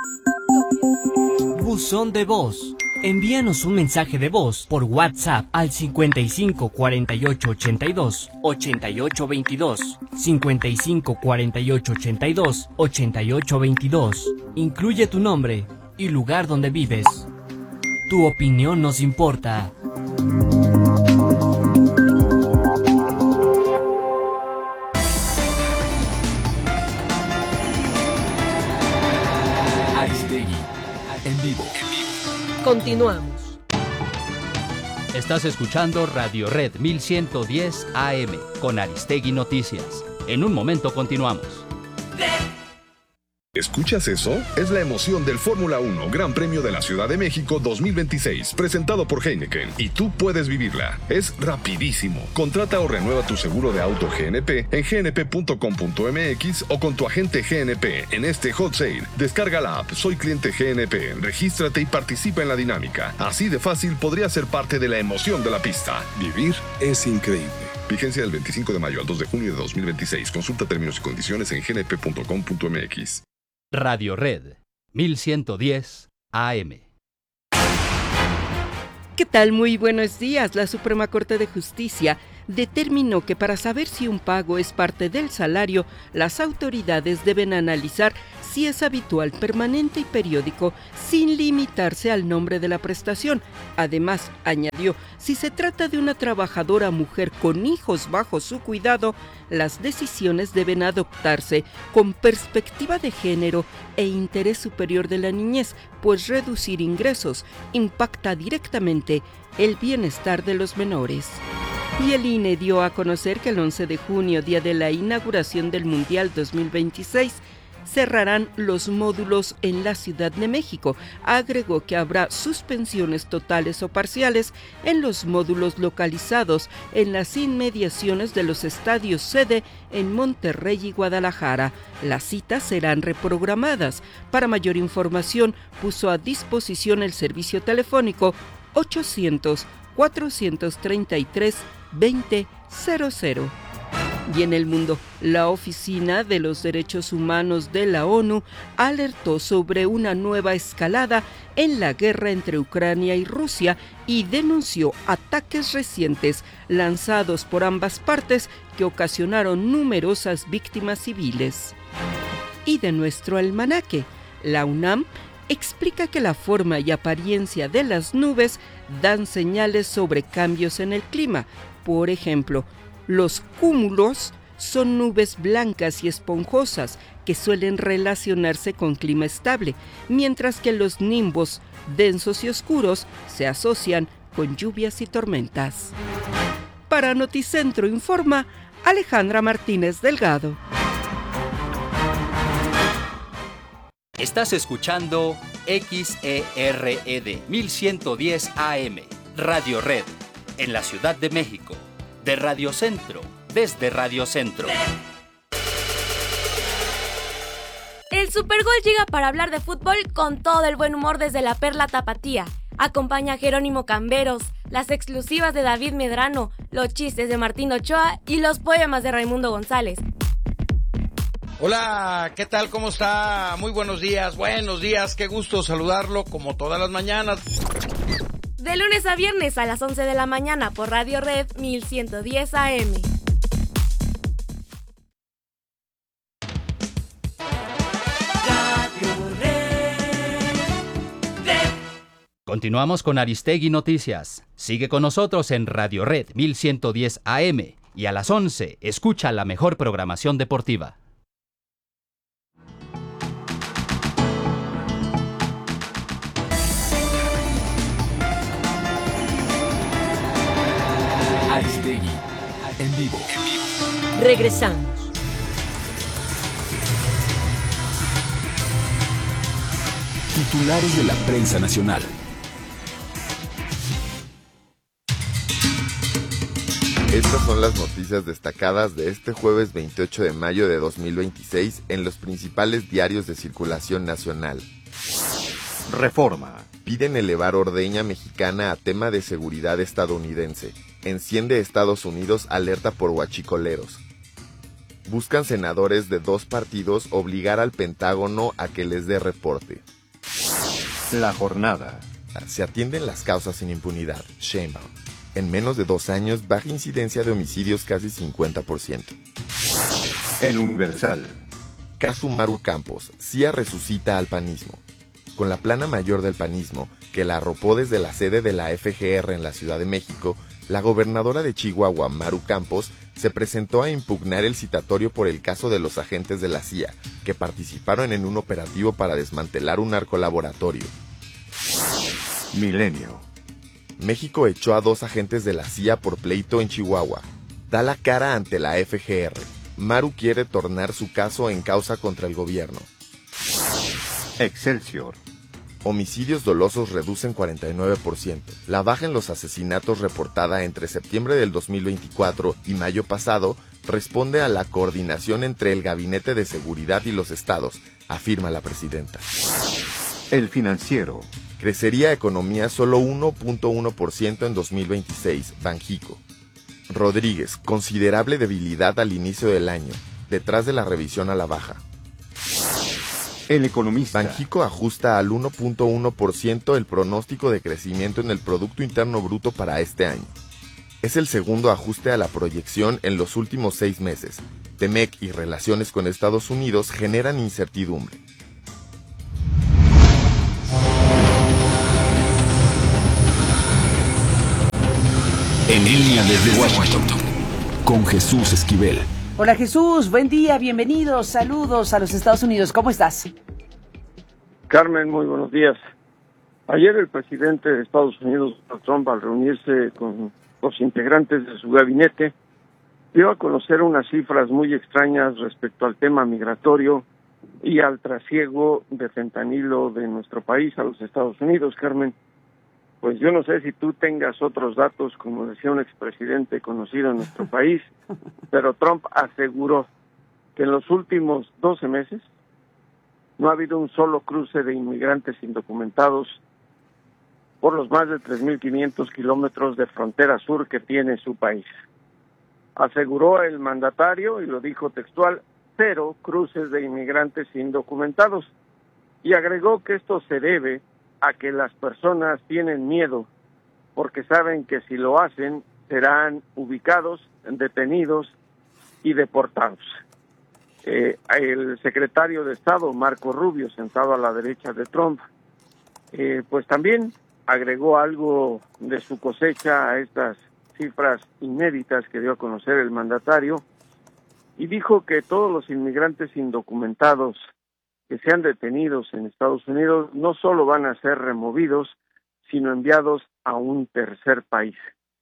Buzón de voz. Envíanos un mensaje de voz por WhatsApp al 55 48 82 88 22, 55 48 82 88 22. Incluye tu nombre y lugar donde vives. Tu opinión nos importa. Aristegui, en vivo. Continuamos. Estás escuchando Radio Red 1110 AM con Aristegui Noticias. En un momento continuamos. ¿Escuchas eso? Es la emoción del Fórmula 1 Gran Premio de la Ciudad de México 2026, presentado por Heineken, y tú puedes vivirla. Es rapidísimo. Contrata o renueva tu seguro de auto GNP en gnp.com.mx o con tu agente GNP en este hot sale. Descarga la app Soy Cliente GNP, regístrate y participa en la dinámica. Así de fácil podría ser parte de la emoción de la pista. Vivir es increíble. Vigencia del 25 de mayo al 2 de junio de 2026. Consulta términos y condiciones en gnp.com.mx. Radio Red 1110 AM. ¿Qué tal? Muy buenos días. La Suprema Corte de Justicia determinó que para saber si un pago es parte del salario, las autoridades deben analizar si es habitual, permanente y periódico, sin limitarse al nombre de la prestación. Además, añadió, si se trata de una trabajadora mujer con hijos bajo su cuidado, las decisiones deben adoptarse con perspectiva de género e interés superior de la niñez, pues reducir ingresos impacta directamente el bienestar de los menores. Y el INE dio a conocer que el 11 de junio, día de la inauguración del Mundial 2026, cerrarán los módulos en la Ciudad de México. Agregó que habrá suspensiones totales o parciales en los módulos localizados en las inmediaciones de los estadios sede en Monterrey y Guadalajara. Las citas serán reprogramadas. Para mayor información, puso a disposición el servicio telefónico 800-433-2000. Y en el mundo, la Oficina de los Derechos Humanos de la ONU alertó sobre una nueva escalada en la guerra entre Ucrania y Rusia y denunció ataques recientes lanzados por ambas partes que ocasionaron numerosas víctimas civiles. Y de nuestro almanaque, la UNAM explica que la forma y apariencia de las nubes dan señales sobre cambios en el clima. Por ejemplo, los cúmulos son nubes blancas y esponjosas que suelen relacionarse con clima estable, mientras que los nimbos densos y oscuros se asocian con lluvias y tormentas. Para Noticentro informa Alejandra Martínez Delgado. Estás escuchando XERED 1110 AM, Radio Red, en la Ciudad de México. De Radio Centro, desde Radio Centro. El Supergol llega para hablar de fútbol con todo el buen humor desde la Perla Tapatía. Acompaña a Jerónimo Camberos, las exclusivas de David Medrano, los chistes de Martín Ochoa y los poemas de Raimundo González. Hola, ¿qué tal? ¿Cómo está? Muy buenos días, qué gusto saludarlo como todas las mañanas. De lunes a viernes a las 11 de la mañana por Radio Red 1110 AM. Continuamos con Aristegui Noticias. Sigue con nosotros en Radio Red 1110 AM y a las 11 escucha la mejor programación deportiva. Aristegui, en vivo. Regresamos. Titulares de la prensa nacional. Estas son las noticias destacadas de este jueves 28 de mayo de 2026 en los principales diarios de circulación nacional. Reforma. Piden elevar ordeña mexicana a tema de seguridad estadounidense. Enciende Estados Unidos alerta por huachicoleros. Buscan senadores de 2 partidos obligar al Pentágono a que les dé reporte. La jornada. Se atienden las causas sin impunidad. Sheinbaum. En menos de 2 años, baja incidencia de homicidios casi 50%. El Universal. Caso Maru Campos. CIA resucita al panismo. Con la plana mayor del panismo, que la arropó desde la sede de la FGR en la Ciudad de México, la gobernadora de Chihuahua, Maru Campos, se presentó a impugnar el citatorio por el caso de los agentes de la CIA, que participaron en un operativo para desmantelar un narcolaboratorio. Milenio. México echó a 2 agentes de la CIA por pleito en Chihuahua. Da la cara ante la FGR. Maru quiere tornar su caso en causa contra el gobierno. Excelsior. Homicidios dolosos reducen 49%. La baja en los asesinatos reportada entre septiembre del 2024 y mayo pasado responde a la coordinación entre el Gabinete de Seguridad y los estados, afirma la presidenta. El Financiero. Crecería economía solo 1.1% en 2026, Banjico. Rodríguez, considerable debilidad al inicio del año, detrás de la revisión a la baja. El Economista. Banjico ajusta al 1.1% el pronóstico de crecimiento en el Producto Interno Bruto para este año. Es el segundo ajuste a la proyección en los últimos 6 meses. TEMEC y relaciones con Estados Unidos generan incertidumbre. En línea desde Washington, con Jesús Esquivel. Hola Jesús, buen día, bienvenidos, saludos a los Estados Unidos, ¿cómo estás? Carmen, muy buenos días. Ayer el presidente de Estados Unidos, Donald Trump, al reunirse con los integrantes de su gabinete, dio a conocer unas cifras muy extrañas respecto al tema migratorio y al trasiego de fentanilo de nuestro país a los Estados Unidos, Carmen. Pues yo no sé si tú tengas otros datos, como decía un expresidente conocido en nuestro país, pero Trump aseguró que en los últimos 12 meses no ha habido un solo cruce de inmigrantes indocumentados por los más de 3.500 kilómetros de frontera sur que tiene su país. Aseguró el mandatario, y lo dijo textual, 0 cruces de inmigrantes indocumentados, y agregó que esto se debe a que las personas tienen miedo, porque saben que si lo hacen serán ubicados, detenidos y deportados. El secretario de Estado, Marco Rubio, sentado a la derecha de Trump, pues también agregó algo de su cosecha a estas cifras inéditas que dio a conocer el mandatario, y dijo que todos los inmigrantes indocumentados que sean detenidos en Estados Unidos no solo van a ser removidos, sino enviados a un tercer país.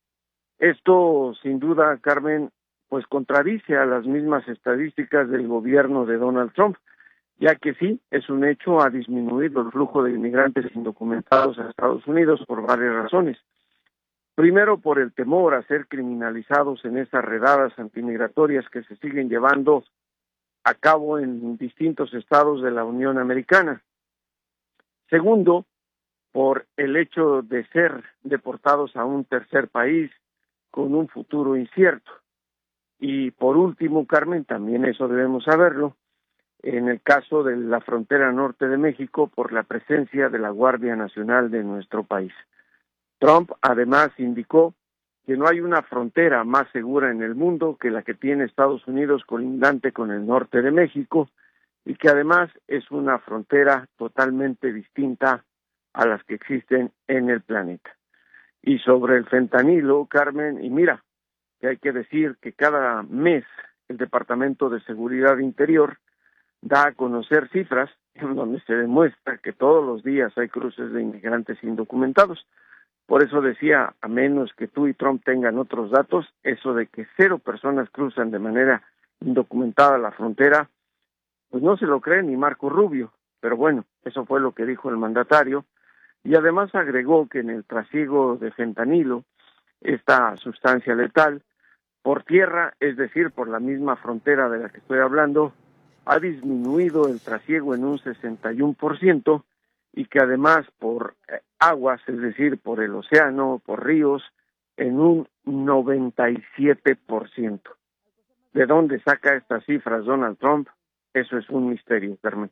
Esto, sin duda, Carmen, pues contradice a las mismas estadísticas del gobierno de Donald Trump, ya que sí, es un hecho, ha disminuido el flujo de inmigrantes indocumentados a Estados Unidos por varias razones. Primero, por el temor a ser criminalizados en esas redadas antimigratorias que se siguen llevando a cabo en distintos estados de la Unión Americana. Segundo, por el hecho de ser deportados a un tercer país con un futuro incierto. Y por último, Carmen, también eso debemos saberlo, en el caso de la frontera norte de México, por la presencia de la Guardia Nacional de nuestro país. Trump además indicó que no hay una frontera más segura en el mundo que la que tiene Estados Unidos colindante con el norte de México, y que además es una frontera totalmente distinta a las que existen en el planeta. Y sobre el fentanilo, Carmen, y mira, que hay que decir que cada mes el Departamento de Seguridad Interior da a conocer cifras en donde se demuestra que todos los días hay cruces de inmigrantes indocumentados. Por eso decía, a menos que tú y Trump tengan otros datos, eso de que 0 personas cruzan de manera indocumentada la frontera, pues no se lo cree ni Marco Rubio. Pero bueno, eso fue lo que dijo el mandatario. Y además agregó que en el trasiego de fentanilo, esta sustancia letal, por tierra, es decir, por la misma frontera de la que estoy hablando, ha disminuido el trasiego en un 61%, y que además por aguas, es decir, por el océano, por ríos, en un 97%. ¿De dónde saca estas cifras Donald Trump? Eso es un misterio, Carmen.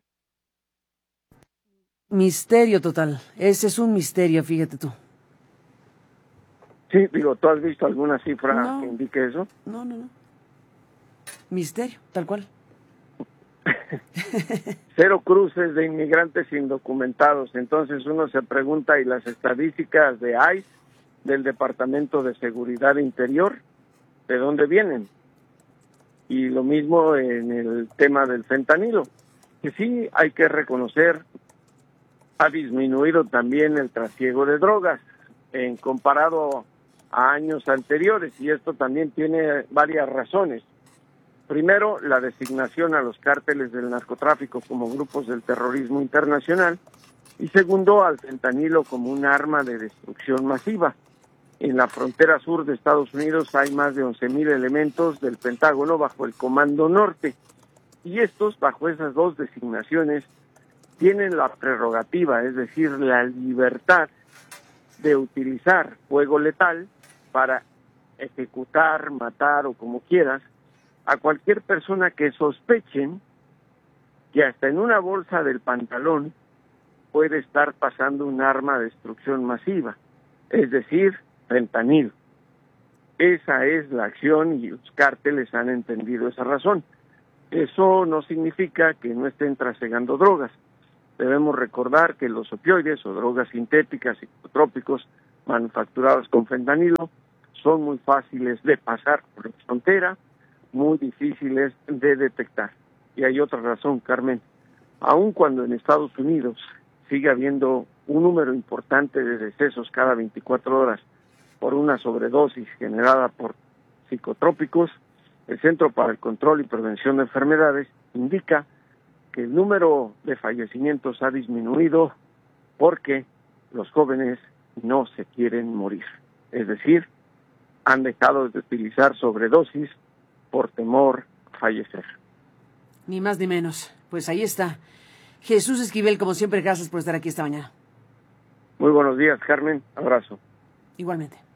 Misterio total. Ese es un misterio, fíjate tú. Sí, digo, ¿tú has visto alguna cifra que indique eso? No. Misterio, tal cual. 0 cruces de inmigrantes indocumentados. Entonces uno se pregunta, ¿y las estadísticas de ICE, del Departamento de Seguridad Interior, de dónde vienen? Y lo mismo en el tema del fentanilo, que sí hay que reconocer, ha disminuido también el trasiego de drogas en comparado a años anteriores, y esto también tiene varias razones. Primero, la designación a los cárteles del narcotráfico como grupos del terrorismo internacional, y segundo, al fentanilo como un arma de destrucción masiva. En la frontera sur de Estados Unidos hay más de 11,000 elementos del Pentágono bajo el Comando Norte, y estos, bajo esas dos designaciones, tienen la prerrogativa, es decir, la libertad de utilizar fuego letal para ejecutar, matar o como quieras, a cualquier persona que sospechen que hasta en una bolsa del pantalón puede estar pasando un arma de destrucción masiva, es decir, fentanilo. Esa es la acción y los cárteles han entendido esa razón. Eso no significa que no estén trasegando drogas. Debemos recordar que los opioides o drogas sintéticas y psicotrópicos manufacturados con fentanilo son muy fáciles de pasar por la frontera, muy difíciles de detectar. Y hay otra razón, Carmen. Aun cuando en Estados Unidos sigue habiendo un número importante de decesos cada 24 horas por una sobredosis generada por psicotrópicos, el Centro para el Control y Prevención de Enfermedades indica que el número de fallecimientos ha disminuido porque los jóvenes no se quieren morir. Es decir, han dejado de utilizar sobredosis por temor a fallecer. Ni más ni menos. Pues ahí está. Jesús Esquivel, como siempre, gracias por estar aquí esta mañana. Muy buenos días, Carmen. Abrazo. Igualmente.